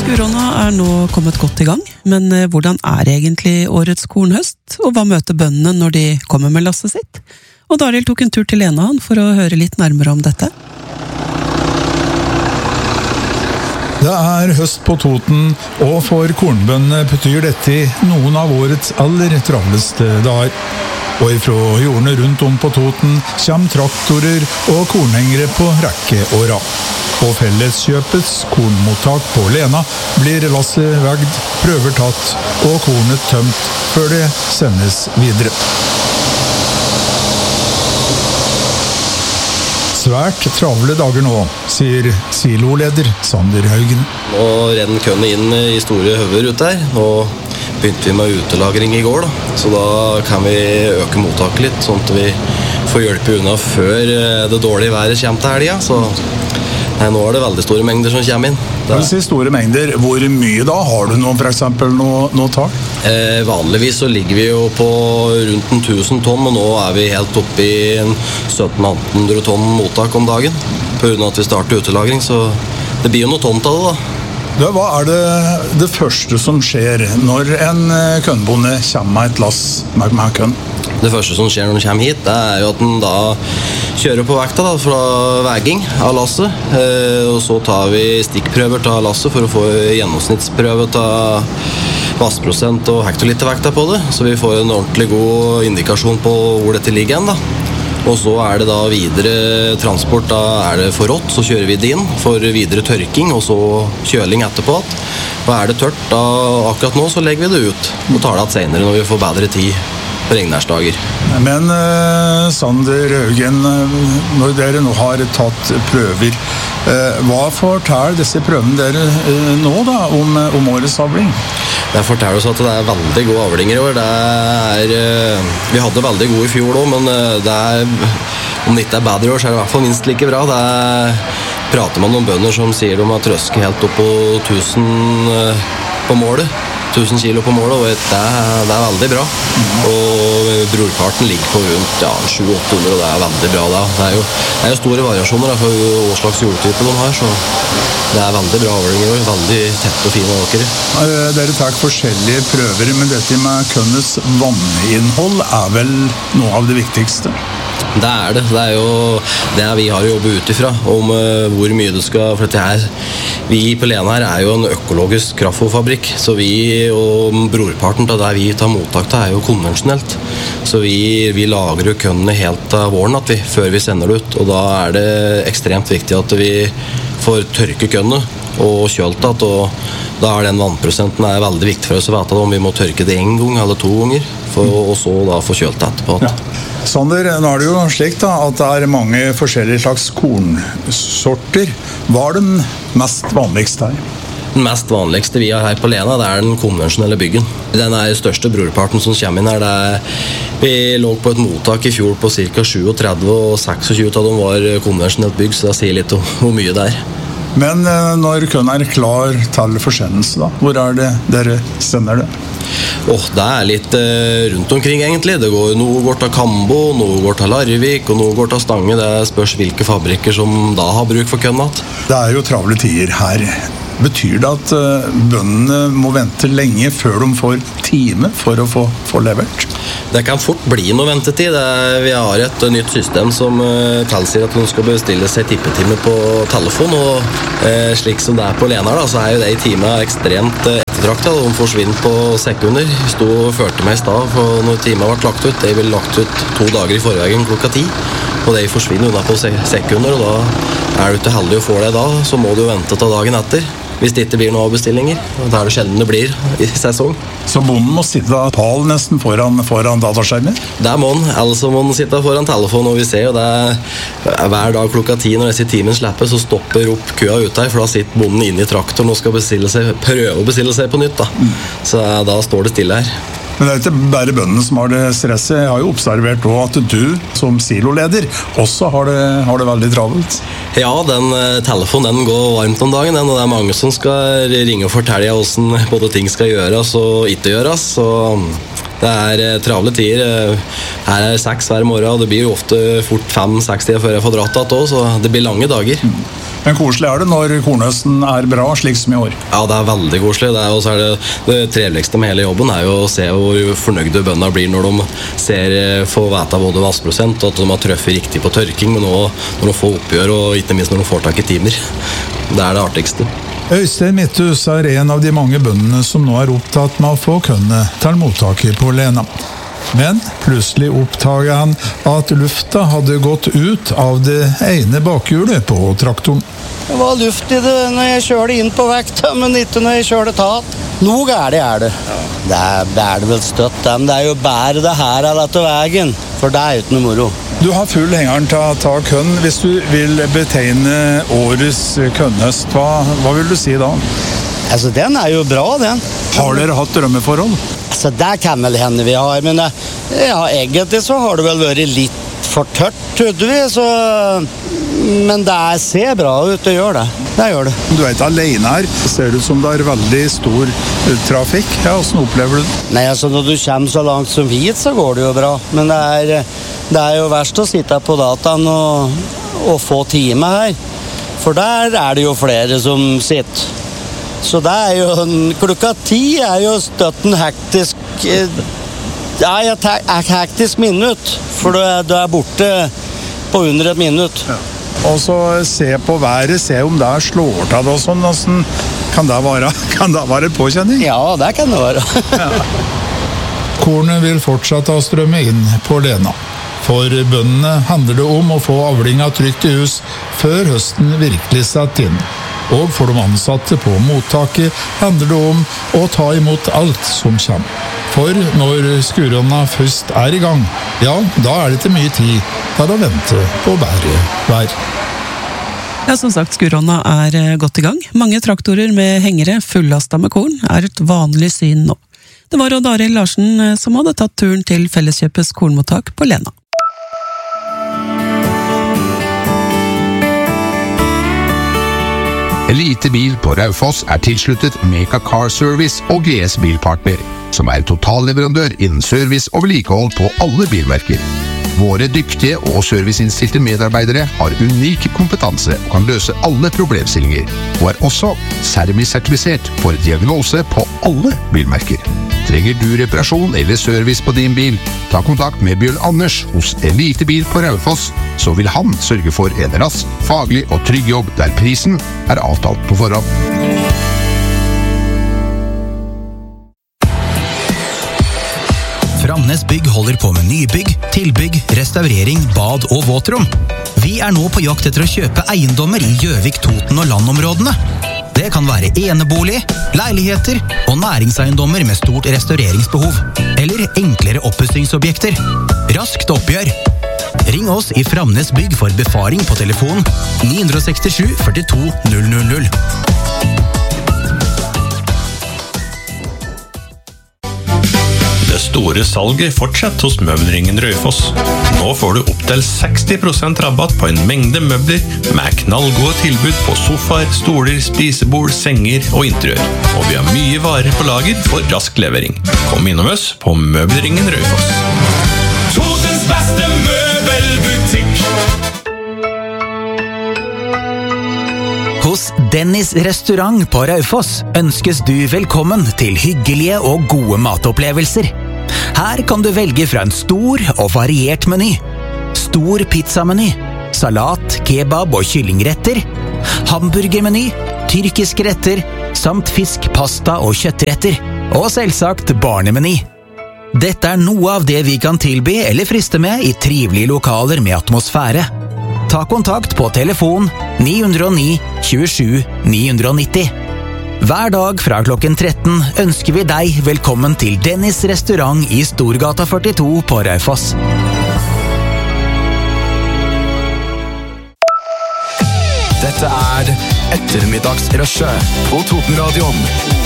Furåna nå kommet godt I gang, men hvordan egentlig årets kornhøst, og hva møter bøndene når de kommer med lasset sitt? Og Dariel tok en tur til Lena for å høre litt nærmere om dette. Det høst på Toten, og for kornbøndene betyr dette noen av årets aller travleste dager. Og ifra jordene rundt om på Toten kommer traktorer og kornhengere på rekke og rad. På Felleskjøpets kornmottak på Lena blir lasset vegd, prøver tatt og kornet tømt før det sendes videre. Svært travle dager nå, sier siloleder Sander Haugen. Nå renner kønne inn I store høver ut der. Nå begynte vi med utelagring I går, så da kan vi øke mottaket litt, sånn at vi får hjelpe unna før det dårlige været kommer til helga. Så nå det veldig store mengder som kommer inn. Når du sier store mengder, hvor mye da? Har du noen, for eksempel, noe tall? Vanligvis så ligger vi jo på rundt 1000 tonn, og nå vi helt oppe I 1700-1800 tonn mottak om dagen. På grunn av at vi starter utelagring, så det blir jo noe tonn av det da. Hva det første som skjer når en kønnbonde kommer med et lass med kønn? Det første som skjer når den kommer hit, det jo at den da kjører på vekta da, fra veging av lasset. Og så tar vi stikkprøver av lasset for å få gjennomsnittsprøve av vassprosent og hektolitervekta på det. Så vi får en ordentlig god indikasjon på hvor dette ligger igjen da. Og så det da videre transport, da det for rått, så kjører vi det inn for videre tørking, og så kjøling etterpå. Og det tørt, da akkurat nå så legger vi det ut, og tar det at senere når vi får bedre tid på regnværsdager. Men Sander Haugen, når dere nå har tatt prøver, hva forteller disse prøvene dere nå da om årets avling? Det forteller oss at det veldig gode avlinger I år. Vi hadde veldig gode I fjor også, men om det ikke bedre I år, så det I hvert fall minst like bra. Prater man om bønder som sier de har trøsket helt opp på 1000 på målet. 1000 kilo på målet, og det veldig bra. Og brorparten ligger på rundt 700-800, og det veldig bra da. Det jo store variasjoner for hva slags jordtype de har, så det veldig bra avlinger og veldig tett og fine åkere. Dere tar forskjellige prøver, men dette med kønnes vanninnhold vel noe av det viktigste? Det det. Det jo det vi har å jobbe ut ifra, om hvor mye det skal, for vi på Lena her jo en økologisk kraftfôrfabrikk, så vi og brorparten av det vi tar mottak til jo konvensjonelt. Så vi lager jo kønnene helt av våren før vi sender det ut, og da det ekstremt viktig at vi får tørke kønnene og kjølt at, og da den vannprosenten veldig viktig for oss å vite om vi må tørke det en gang eller 2 ganger, og så da få kjølt etterpå. Ja. Sander, nå det jo slik da, at det mange forskjellige slags kornsorter. Hva den mest vanligste her? Den mest vanligste vi har her på Lena, det den konvensjonelle byggen. Den største brorparten som kommer inn her, vi lå på et mottak I fjor på ca. 37, og 26 av dem var konvensjonelt bygg, så det sier litt om hvor mye det Men når kønnen klar til forsendelse da, hvor det dere sender det? Det litt rundt omkring egentlig. Noe går til Kambo, noe går til Larvik, og noe går til Stange. Det spørs hvilke fabrikker som da har bruk for kønnat. Det jo travle tider her. Betyr det at bøndene må vente lenge før de får time for å få levert? Det kan fort bli noe ventetid. Vi har et nytt system som tilsier at de skal bestille seg tippetime på telefon, og slik som det på Lena, da, så jo det I timen ekstremt ettertraktet. De forsvinner på sekunder. Jeg stod og førte meg I sted, for når timen ble lagt ut, det ble lagt ut 2 dager I forveien klokka 10, og det forsvinner unna på sekunder, og da du ikke heldig å få det da, så må du vente til dagen etter. Hvis det ikke blir noen bestillinger, og da det sjelden det blir I sesong. Så bonden må sitte pal nesten foran dataskjermen? Det må han, ellers må han sitte foran telefonen, og vi ser jo det hver dag klokka 10 når disse timen slipper, så stopper opp køa ut her, for da sitter bonden inne I traktoren og skal prøve å bestille seg på nytt da. Så da står det stille her. Men det ikke bare bøndene som har det stresset. Jeg har jo observert også at du, som siloleder, også har det veldig travelt. Ja, den telefonen går varmt om dagen, og det mange som skal ringe og fortelle hvordan både ting skal gjøres og ikke gjøres, så det travle tider. Her 6 hver morgen, og det blir jo ofte fort 5-6 tider før jeg får dratt det også, så det blir lange dager. Men koselig det når kornhøsten bra, slik som i år. Ja, det veldig koselig. Så det trevligste med hele jobben jo å se hvor fornøyde bøndene blir når de får vite både vassprosent og at de har trøffet riktig på tørking, men også når de får oppgjør og ikke minst når de får tak i timer. Det det artigste. Øystein Midthus en av de mange bøndene som nå opptatt med å få kønne til mottaket på Lena. Men plutselig oppdaget han at lufta hadde gått ut av det ene bakhjulet på traktoren. Det var luft i det når jeg kjørte inn på vekta, men ikke når jeg kjørte tatt. Noe gærlig det. Det det vel støtt, men det jo bare det her etter veien, for det ikke noe moro. Du har full hengeren til å ta kønn. Hvis du vil betegne årets kønnhøst, hva vil du si da? Altså, den jo bra, den. Har dere hatt drømmeforhold? Altså, det kan vel hende vi har, men ja, egentlig så har det vel vært litt for tørt, trodde vi, så... Men det ser bra ut, det gjør det. Det gjør det. Du ikke alene her. Det ser ut som det veldig stor trafikk. Ja, hvordan opplever du det? Nei, altså, når du kommer så langt som hit, så går det jo bra. Men det jo verst å sitte på dataen og få time her. For der det jo flere som sitter. Så det jo klokka 10 jo støtt en hektisk hektisk minutt, for du borte på under et minutt. Ja. Og så se på været, se om det slår til og sånn. Hvordan kan det være påkjenning? Ja, det kan det være. Ja. Kornet vil fortsatt strømme inn på Lena. For bøndene handler det om å få avlinga trygt i hus før høsten virkelig satt inn. Og for de ansatte på mottaket handler det om å ta imot alt som kommer. For når skurene først i gang, ja, da det ikke mye tid til å vente på bedre vær. Ja, som sagt, skurene godt i gang. Mange traktorer med hengere fullastet med korn et vanlig syn nå. Det var Odd Arild Larsen som hadde tatt turen til Felleskjøpets kornmottak på Lena. Elite Bil på Raufoss tilsluttet Meka Car Service og GS Bilpartner, som totalleverandør innen service og vedlikehold på alle bilmerker. Våre dyktige og serviceinnstilte medarbeidere har unik kompetanse og kan løse alle problemstillinger, og også Sermi-sertifisert for diagnose på alle bilmerker. Trenger du reparasjon eller service på din bil? Ta kontakt med Bjørn Anders hos Elite Bil på Raufoss, så vil han sørge for en rask, faglig og trygg jobb der prisen avtalt på forhånd. Framnes Bygg holder på med nybygg, tilbygg, restaurering, bad og våtrom. Vi nå på jakt etter å kjøpe eiendommer i Gjøvik, Toten og landområdene. Det kan være enebolig, leiligheter og næringseiendommer med stort restaureringsbehov. Eller enklere oppussingsobjekter. Raskt oppgjør. Ring oss i Framnes Bygg for befaring på telefon 967 42 000. Det store salget fortsetter hos Møbelringen Raufoss. Nå får du opp til 60% rabatt på en mengde møbler med knallgode tilbud på sofaer, stoler, spisebord, senger og interiør. Og vi har mye varer på lager for rask levering. Kom innom oss på Møbelringen Raufoss. Totens beste møbelbutikk. Hos Dennis restaurant på Raufoss ønskes du velkommen til hyggelige og gode matopplevelser. Her kan du velge fra en stor og variert meny. Stor pizzameny, salat, kebab og kyllingretter, hamburgermeny, tyrkiske retter, samt fisk, pasta og kjøttretter, og selvsagt barnemeny. Dette noe av det vi kan tilby eller friste med i trivelige lokaler med atmosfære. Ta kontakt på telefon 909 27 990. Hver dag fra klokken 13 ønsker vi deg velkommen til Dennis restaurant i Storgata 42 på Raufoss. Dette Ettermiddagsrushet på Totenradioen.